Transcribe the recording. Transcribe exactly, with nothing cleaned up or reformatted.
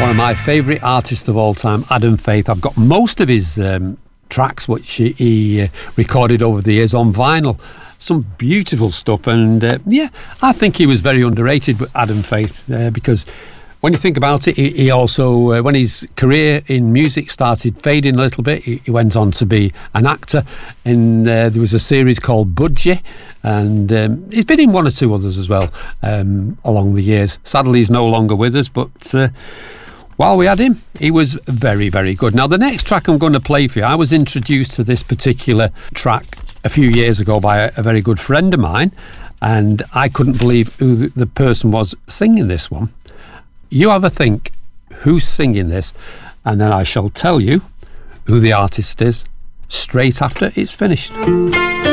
one of my favourite artists of all time, Adam Faith. I've got most of his um, tracks, which he, he uh, recorded over the years on vinyl. Some beautiful stuff, and uh, yeah, I think he was very underrated, Adam Faith, uh, because when you think about it, he, he also, uh, when his career in music started fading a little bit, he, he went on to be an actor, and uh, there was a series called Budgie, and um, he's been in one or two others as well um, along the years. Sadly, he's no longer with us, but uh, while we had him, he was very, very good. Now, the next track I'm going to play for you, I was introduced to this particular track a few years ago by a, a very good friend of mine, and I couldn't believe who the, the person was singing this one. You have a think who's singing this, and then I shall tell you who the artist is straight after it's finished.